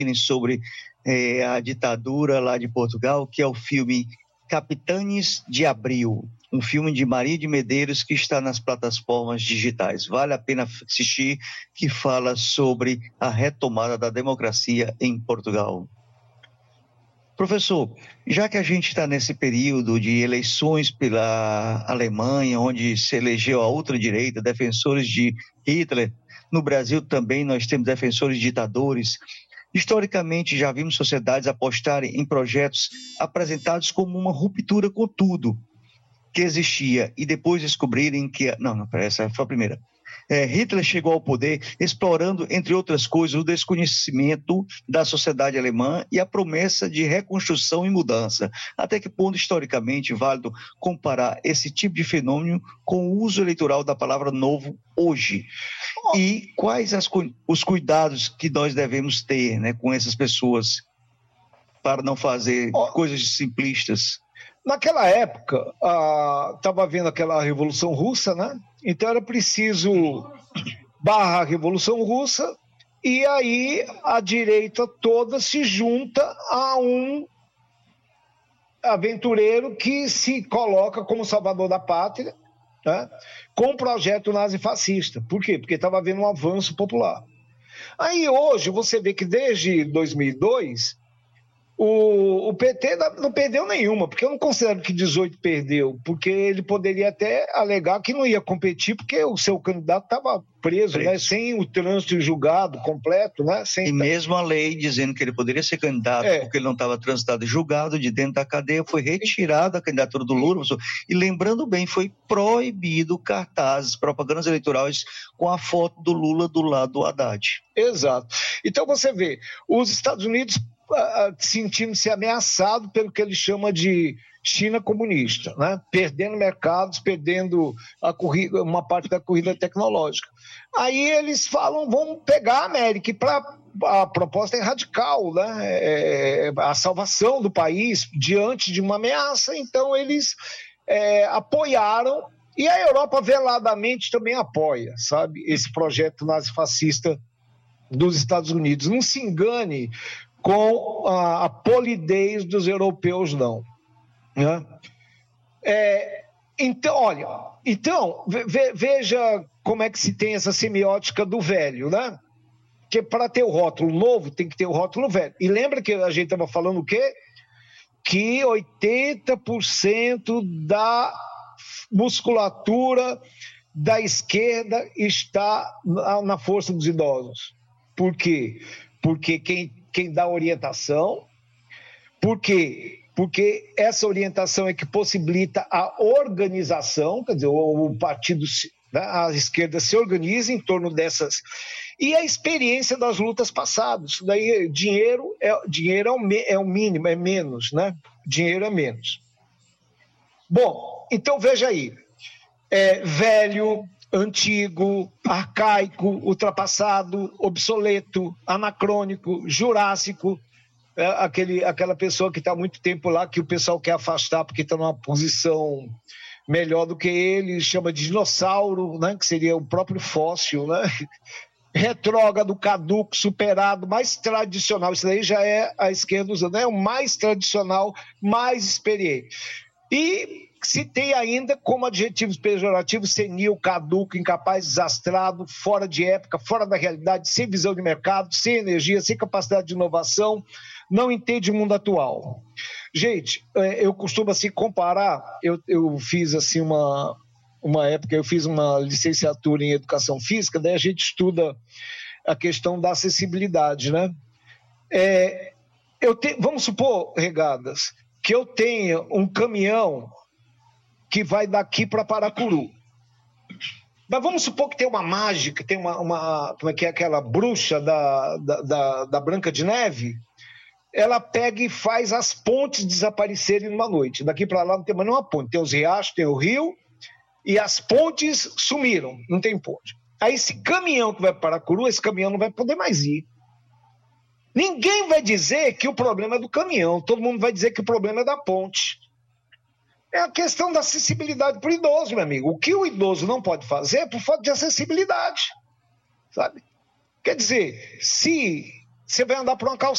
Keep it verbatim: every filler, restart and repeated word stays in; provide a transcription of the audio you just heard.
sobre é, a ditadura lá de Portugal, que é o filme Capitães de Abril, um filme de Maria de Medeiros que está nas plataformas digitais. Vale a pena assistir, que fala sobre a retomada da democracia em Portugal. Professor, já que a gente está nesse período de eleições pela Alemanha, onde se elegeu a ultradireita, defensores de Hitler, no Brasil também nós temos defensores de ditadores. Historicamente, já vimos sociedades apostarem em projetos apresentados como uma ruptura com tudo que existia e depois descobrirem que... Não, não, essa foi a primeira. É, Hitler chegou ao poder explorando, entre outras coisas, o desconhecimento da sociedade alemã e a promessa de reconstrução e mudança. Até que ponto, historicamente, válido comparar esse tipo de fenômeno com o uso eleitoral da palavra novo hoje? E quais as, os cuidados que nós devemos ter, né, com essas pessoas para não fazer oh. coisas simplistas? Naquela época, estava havendo aquela Revolução Russa, né? Então era preciso barrar a Revolução Russa e aí a direita toda se junta a um aventureiro que se coloca como salvador da pátria, né? Com um projeto nazifascista. Por quê? Porque estava havendo um avanço popular. Aí hoje você vê que desde dois mil e dois... O, o P T não perdeu nenhuma, porque eu não considero que dezoito perdeu, porque ele poderia até alegar que não ia competir, porque o seu candidato estava preso, preso. Né, sem o trânsito julgado completo. Né, sem... E mesmo a lei dizendo que ele poderia ser candidato, é. porque ele não estava transitado e julgado de dentro da cadeia, foi retirada a candidatura do Lula. E lembrando bem, foi proibido cartazes, propagandas eleitorais com a foto do Lula do lado do Haddad. Exato. Então você vê, os Estados Unidos sentindo-se ameaçado pelo que ele chama de China comunista, né? Perdendo mercados, perdendo a corrida, uma parte da corrida tecnológica. Aí eles falam, vamos pegar a América, e pra, a proposta é radical, né? É a salvação do país diante de uma ameaça, então eles é, apoiaram, e a Europa veladamente também apoia, sabe, esse projeto nazifascista dos Estados Unidos. Não se engane com a, a polidez dos europeus, não. Né? É, então, olha, então, ve, veja como é que se tem essa semiótica do velho, né? Porque para ter o rótulo novo, tem que ter o rótulo velho. E lembra que a gente estava falando o quê? Que oitenta por cento da musculatura da esquerda está na, na força dos idosos. Por quê? Porque quem quem dá orientação. Por quê? Porque essa orientação é que possibilita a organização, quer dizer, o, o partido, né, a esquerda se organiza em torno dessas, e a experiência das lutas passadas. Daí dinheiro é, dinheiro é, o, é o mínimo, é menos, né? Dinheiro é menos. Bom, então veja aí, é, velho, antigo, arcaico, ultrapassado, obsoleto, anacrônico, jurássico, é aquele, aquela pessoa que está há muito tempo lá, que o pessoal quer afastar porque está numa posição melhor do que ele, chama de dinossauro, né, que seria o próprio fóssil, né? Retrógrado, caduco, superado, mais tradicional, isso daí já é a esquerda usando, é o mais tradicional, mais experiente. E se tem ainda como adjetivos pejorativos senil, caduco, incapaz, desastrado, fora de época, fora da realidade, sem visão de mercado, sem energia, sem capacidade de inovação, não entende o mundo atual. Gente, eu costumo assim comparar, eu, eu fiz assim uma, uma época, eu fiz uma licenciatura em educação física, daí a gente estuda a questão da acessibilidade, né? É, eu te, vamos supor, Regadas, que eu tenha um caminhão que vai daqui para Paracuru. Mas vamos supor que tem uma mágica, tem uma, uma como é que é aquela bruxa da, da, da, da Branca de Neve, ela pega e faz as pontes desaparecerem numa noite. Daqui para lá não tem mais nenhuma ponte, tem os riachos, tem o rio, e as pontes sumiram, não tem ponte. Aí esse caminhão que vai para Paracuru, esse caminhão não vai poder mais ir. Ninguém vai dizer que o problema é do caminhão, todo mundo vai dizer que o problema é da ponte. É a questão da acessibilidade para o idoso, meu amigo. O que o idoso não pode fazer é por falta de acessibilidade, sabe? Quer dizer, se, você vai andar por uma calçada.